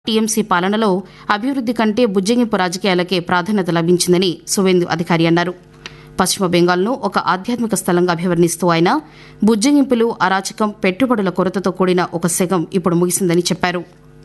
TMC పాలనలో అభివృద్ధి కంటే బుజ్జగింపు రాజకీయాలకే ప్రాధాన్యత లభించిందని సువేందు అధికారి అన్నారు. పశ్చిమ బెంగాల్ను ఒక ఆధ్యాత్మిక స్థలంగా అభివర్ణిస్తూ ఆయన బుజ్జగింపులు, అరాచకం, పెట్టుబడుల కొరతతో కూడిన ఒక శకం ఇప్పుడు ముగిసిందని చెప్పారు.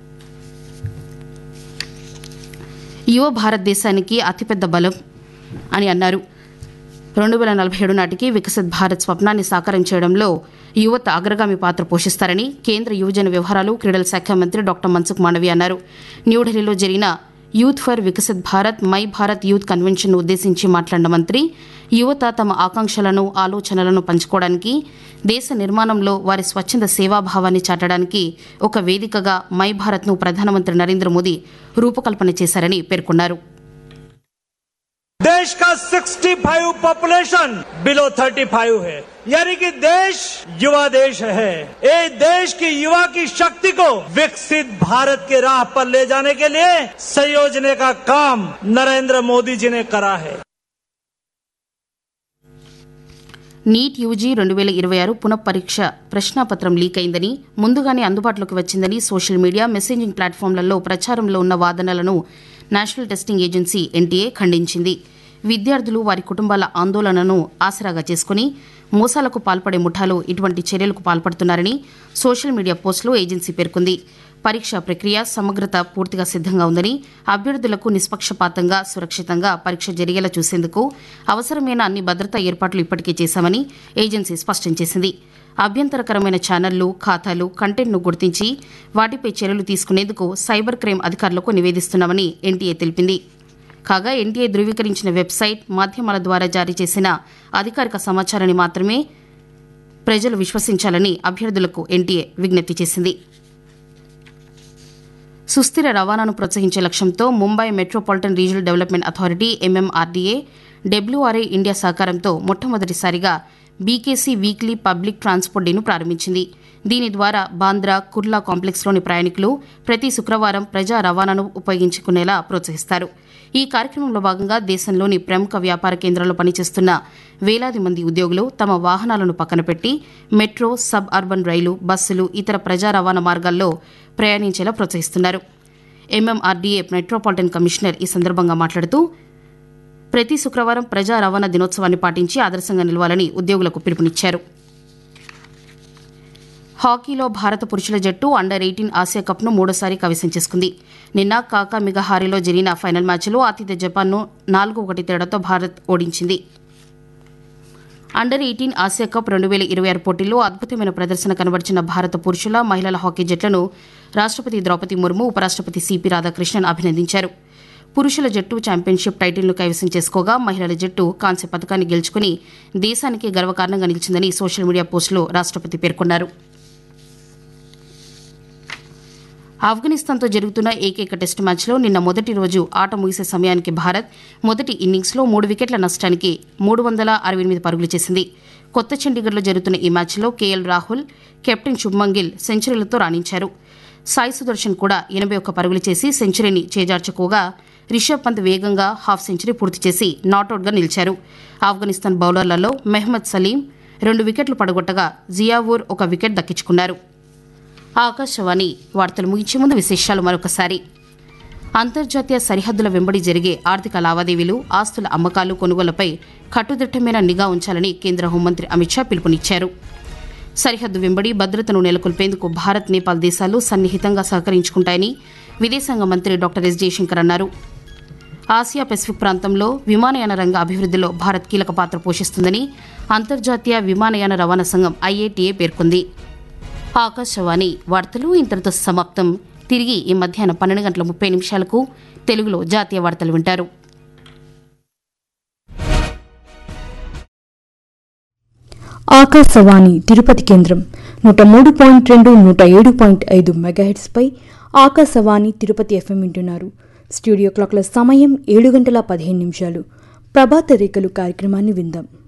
యువ భారతదేశానికి అతిపెద్ద బలం అని అన్నారు. 2047 నాటికి వికసిత్ భారత్ స్వప్నాన్ని సాకారం చేయడంలో యువత అగ్రగామి పాత్ర పోషిస్తారని కేంద్ర యువజన వ్యవహారాలు, క్రీడల శాఖ మంత్రి డాక్టర్ మన్సుఖ్ మాండవీయ అన్నారు. న్యూఢిల్లీలో జరిగిన youth for Viksit Bharat my Bharat youth కన్వెన్షన్ను ఉద్దేశించి మాట్లాడిన మంత్రి, యువత తమ ఆకాంక్షలను, ఆలోచనలను పంచుకోవడానికి, దేశ నిర్మాణంలో వారి స్వచ్ఛంద సేవాభావాన్ని చాటడానికి ఒక వేదికగా మై భారత్ను ప్రధానమంత్రి నరేంద్ర మోదీ రూపకల్పన చేశారని పేర్కొన్నారు. देश का 65 पॉपुलेशन बिलो 35 है, यानी कि देश युवा देश है. ये देश की युवा की शक्ति को विकसित भारत के राह पर ले जाने के लिए संयोजने का काम नरेंद्र मोदी जी ने करा है. నీట్ యూజీ 2026 పునఃపరీక్ష ప్రశ్నాపత్రం లీక్ అయిందని, ముందుగానే అందుబాటులోకి వచ్చిందని సోషల్ మీడియా, మెసేజింగ్ ప్లాట్ఫామ్లలో ప్రచారంలో ఉన్న వాదనలను నేషనల్ టెస్టింగ్ ఏజెన్సీ ఎన్టీఏ ఖండించింది. విద్యార్థులు, వారి కుటుంబాల ఆందోళనను ఆసరాగా చేసుకుని మోసాలకు పాల్పడే ముఠాలు ఇటువంటి చర్యలకు పాల్పడుతున్నారని సోషల్ మీడియా పోస్టులో ఏజెన్సీ పేర్కొంది. పరీక్షా ప్రక్రియ సమగ్రత పూర్తిగా సిద్దంగా ఉందని, అభ్యర్థులకు నిష్పక్షపాతంగా, సురక్షితంగా పరీక్ష జరిగేలా చూసేందుకు అవసరమైన అన్ని భద్రతా ఏర్పాట్లు ఇప్పటికే చేశామని ఏజెన్సీ స్పష్టం చేసింది. అభ్యంతరకరమైన ఛానళ్లు, ఖాతాలు, కంటెంట్ను గుర్తించి వాటిపై చర్యలు తీసుకునేందుకు సైబర్ క్రైమ్ అధికారులకు నివేదిస్తున్నామని ఎన్టీఏ తెలిపింది. కాగా ఎన్టీఏ ధృవీకరించిన వెబ్సైట్, మాధ్యమాల ద్వారా జారీ చేసిన అధికారిక సమాచారాన్ని మాత్రమే ప్రజలు విశ్వసించాలని అభ్యర్థులకు ఎన్టీఏ విజ్ఞప్తి చేసింది. సుస్థిర రవాణాను ప్రోత్సహించే లక్ష్యంతో Mumbai metropolitan regional development authority MMRDA, WRA India సహకారంతో మొట్టమొదటిసారిగా బీకేసీ వీక్లీ పబ్లిక్ ట్రాన్స్పోర్ట్ డేను ప్రారంభించింది. దీని ద్వారా బాంద్రా, కుర్లా కాంప్లెక్స్లోని ప్రయాణికులు ప్రతి శుక్రవారం ప్రజా రవాణాను ఉపయోగించుకునేలా ప్రోత్సహిస్తారు. ఈ కార్యక్రమంలో భాగంగా దేశంలోని ప్రముఖ వ్యాపార కేంద్రాల్లో పనిచేస్తున్న వేలాది మంది ఉద్యోగులు తమ వాహనాలను పక్కన పెట్టి మెట్రో, సబ్ అర్బన్ రైలు, బస్సులు, ఇతర ప్రజా రవాణా మార్గాల్లో ప్రయాణించేలా ప్రోత్సహిస్తున్నారు. MMRDA మెట్రోపాలిటన్ కమిషనర్ ఈ సందర్భంగా మాట్లాడుతూ, ప్రతి శుక్రవారం ప్రజా రవాణా దినోత్సవాన్ని పాటించి ఆదర్శంగా నిలవాలని ఉద్యోగులకు పిలుపునిచ్చారు. హాకీలో భారత పురుషుల జట్టు అండర్-18 ఆసియా కప్ను మూడోసారి కైవసం చేసుకుంది. నిన్న కాకా మిగహారీలో జరిగిన ఫైనల్ మ్యాచ్లో ఆతిథ్య జపాన్ను 4-1 తేడాతో భారత్ ఓడించింది. అండర్-18 ఆసియా కప్ 2026 పోటీల్లో అద్భుతమైన ప్రదర్శన కనబర్చిన భారత పురుషుల, మహిళల హాకీ జట్లను రాష్ట్రపతి ద్రౌపది ముర్ము, ఉపరాష్ట్రపతి సిపి రాధాకృష్ణన్ అభినందించారు. పురుషుల జట్టు ఛాంపియన్షిప్ టైటిల్ను కైవసం చేసుకోగా, మహిళల జట్టు కాంస్య పథకాన్ని గెలుచుకుని దేశానికి గర్వకారణంగా నిలిచిందని సోషల్ మీడియా పోస్టులో రాష్ట్రపతి పేర్కొన్నారు. ఆఫ్ఘనిస్తాన్తో జరుగుతున్న ఏకైక టెస్టు మ్యాచ్లో నిన్న మొదటి రోజు ఆట ముగిసే సమయానికి భారత్ మొదటి ఇన్నింగ్స్లో 3 వికెట్ల నష్టానికి 368 పరుగులు చేసింది. కొత్త చండీగఢ్లో జరుగుతున్న ఈ మ్యాచ్లో కేఎల్ రాహుల్, కెప్టెన్ శుభ్మన్ గిల్ సెంచరీలతో రాణించారు. సాయి సుదర్శన్ కూడా 81 పరుగులు చేసి సెంచరీని చేజార్చుకోగా, రిషబ్ పంత్ వేగంగా హాఫ్ సెంచరీ పూర్తి చేసి నాటౌట్గా నిలిచారు. ఆఫ్ఘనిస్తాన్ బౌలర్లలో మెహ్మద్ సలీం 2 వికెట్లు పడగొట్టగా, జియావూర్ 1 వికెట్ దక్కించుకున్నారు. ఆకాశవాణి వార్తలు ముగించే ముందు విశేషాలు మరొకసారి. అంతర్జాతీయ సరిహద్దుల వెంబడి జరిగే ఆర్థిక లావాదేవీలు, ఆస్తుల అమ్మకాలు, కొనుగోళ్లపై కట్టుదిట్టమైన నిఘా ఉంచాలని కేంద్ర హోంమంత్రి అమిత్ షా పిలుపునిచ్చారు. సరిహద్దు వెంబడి భద్రతను నెలకొల్పేందుకు భారత్, నేపాల్ దేశాలు సన్నిహితంగా సహకరించుకుంటాయని విదేశాంగ మంత్రి డాక్టర్ ఎస్ జయశంకర్ అన్నారు. ఆసియా పెసిఫిక్ ప్రాంతంలో విమానయాన రంగ అభివృద్ధిలో భారత్ కీలక పాత్ర పోషిస్తుందని అంతర్జాతీయ విమానయాన రవాణా సంఘం IATA పేర్కొంది. ఆకాశవాణి వార్తలు ఇంతటితో సమాప్తం. తిరిగి ఈ మధ్యాహ్నం 12:30 తెలుగులో జాతీయ వార్తలు వింటారు. ఆకాశవాణి తిరుపతి కేంద్రం 103.2, 107.5 మెగాహెర్ట్జ్ పై ఆకాశవాణి తిరుపతి FM వింటున్నారు. స్టూడియో క్లాక్ల సమయం 7:15. ప్రభాత రేఖలు కార్యక్రమాన్ని విందాం.